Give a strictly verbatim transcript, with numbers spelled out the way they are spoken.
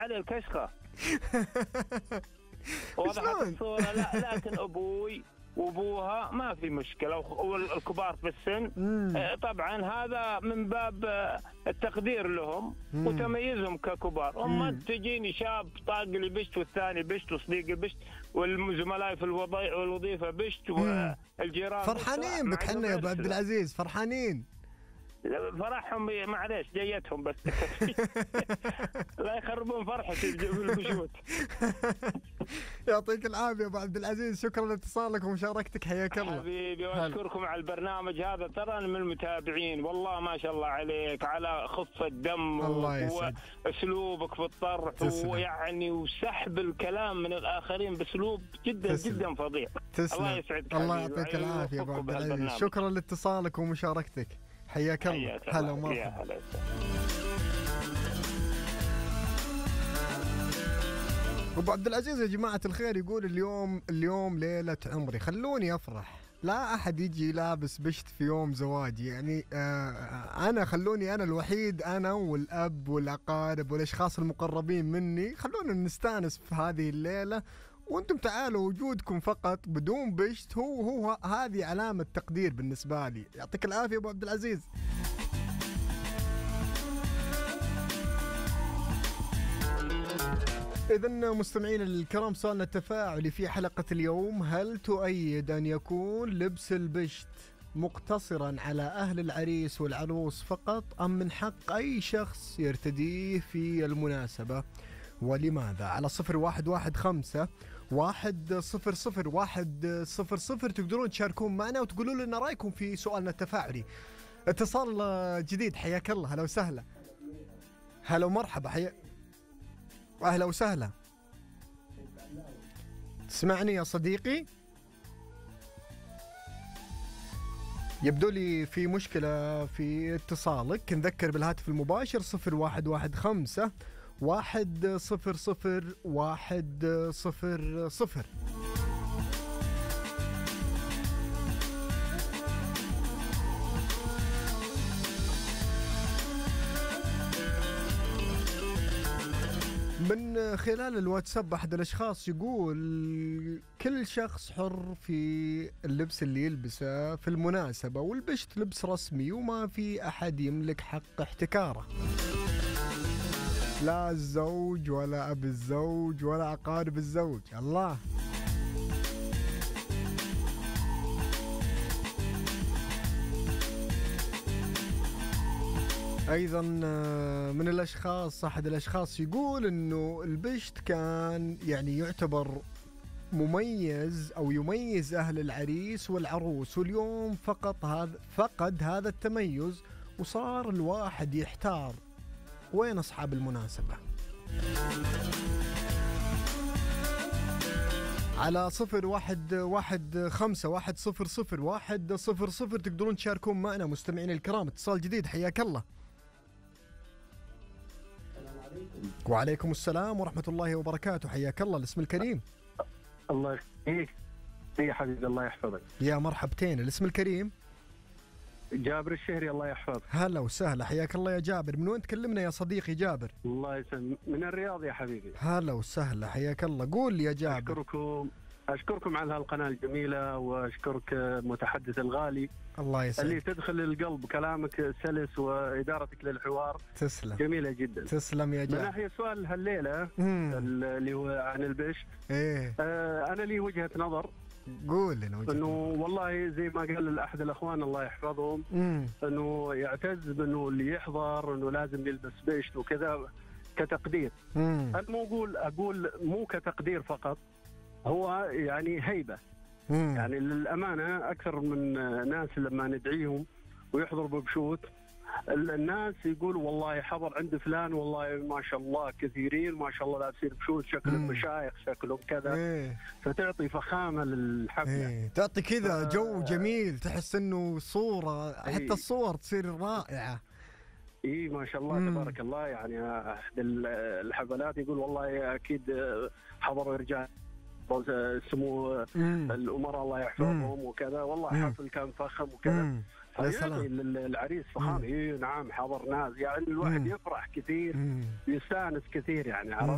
على الكشخة. وضحت الصورة. لا لكن أبوي وابوها ما في مشكله، والكبار في السن مم. طبعا هذا من باب التقدير لهم مم. وتميزهم ككبار. اما تجيني شاب طاق لي بشت والثاني بشت وصديقي بشت والزملاء في الوظيفه بشت والجيران فرحانين بك حنا يا ابو عبد العزيز، فرحانين فرحهم. معليش جيتهم بس لا يخربون فرحتي بالبشوت. يعطيك العافيه ابو عبد العزيز، شكرا لاتصالك ومشاركتك، حياك الله حبيبي. واشكركم على البرنامج هذا، ترى انا من المتابعين والله ما شاء الله عليك، على خفه دم واسلوبك في الطرح ويعني وسحب الكلام من الاخرين باسلوب جدا تسلم. جدا فظيع. الله يسعدك، الله يعطيك العافيه ابو عبد العزيز، شكرا لاتصالك ومشاركتك، حياك الله. هلا ومرحبا. ابو عبد العزيز يا جماعه الخير يقول اليوم اليوم ليله عمري، خلوني افرح، لا احد يجي لابس بشت في يوم زواجي، يعني آه انا خلوني انا الوحيد، انا والاب والاقارب والاشخاص المقربين مني، خلونا نستانس في هذه الليله، وانتم تعالوا، وجودكم فقط بدون بشت هو هو هذه علامه تقدير بالنسبه لي. يعطيك العافيه ابو عبد العزيز. إذن مستمعين الكرام، سؤالنا التفاعلي في حلقة اليوم: هل تؤيد أن يكون لبس البشت مقتصرا على أهل العريس والعروس فقط، أم من حق أي شخص يرتديه في المناسبة، ولماذا؟ على صفر واحد واحد خمسة واحد صفر صفر واحد صفر صفر تقدرون تشاركون معنا وتقولوا لنا رأيكم في سؤالنا التفاعلي. اتصال جديد، حياك الله، هلا وسهلا. هلا ومرحبا، حيا أهلا وسهلا. تسمعني يا صديقي؟ يبدو لي في مشكلة في اتصالك. نذكر بالهاتف المباشر صفر واحد واحد خمسة واحد صفر صفر واحد صفر صفر. من خلال الواتساب أحد الأشخاص يقول كل شخص حر في اللبس اللي يلبسه في المناسبة، والبشت لبس رسمي وما في أحد يملك حق احتكاره، لا الزوج ولا أب الزوج ولا أقارب الزوج. الله. أيضا من الأشخاص أحد الأشخاص يقول أنه البشت كان يعني يعتبر مميز أو يميز أهل العريس والعروس، واليوم فقط هذا فقد هذا التميز، وصار الواحد يحتار وين أصحاب المناسبة. على صفر واحد واحد خمسة واحد صفر صفر واحد صفر صفر تقدرون تشاركون معنا مستمعين الكرام. اتصال جديد، حياك الله. وعليكم السلام ورحمة الله وبركاته، حياك الله. الاسم الكريم. الله يحييك. يا حبيبي الله يحفظك. يا مرحبتين. الاسم الكريم؟ جابر الشهري الله يحفظك. هلا وسهلا، حياك الله يا جابر. من وين تكلمنا يا صديقي جابر؟ الله يسلمك، من الرياض يا حبيبي. هلا وسهلا، حياك الله. قول لي يا جابر. أشكركم أشكركم على هالقناة الجميلة، وأشكرك متحدث الغالي. الله يسعدك. اللي تدخل القلب، كلامك سلس وإدارتك للحوار تسلم، جميلة جدا. تسلم يا جابر. من ناحية سؤال هالليلة اللي هو عن البشت، إيه؟ آه أنا لي وجهة نظر. قول لنا وجهة انه والله زي ما قال احد الاخوان الله يحفظهم، مم. انه يعتز بانه اللي يحضر انه لازم يلبس بشت وكذا كتقدير. مم. انا مو اقول اقول مو كتقدير فقط، هو يعني هيبه. مم. يعني للامانه اكثر من ناس لما ندعيهم ويحضروا ببشوت، الناس يقولوا والله حضر عند فلان، والله ما شاء الله كثيرين ما شاء الله لابسين بشوت، شكلهم مشايخ، شكلهم كذا. إيه. فتعطي فخامه للحفله. إيه. تعطي كذا ف... جو جميل، تحس انه صوره. إيه. حتى الصور تصير رائعه. اي ما شاء الله. مم. تبارك الله. يعني احد الحفلات يقول والله اكيد حضروا رجال سمو الامراء الله يحفظهم وكذا، والله مم. حفل كان فخم وكذا. فيعطي العريس فخام. اي نعم حضر ناس، يعني الواحد مم. يفرح كثير، يستانس كثير يعني.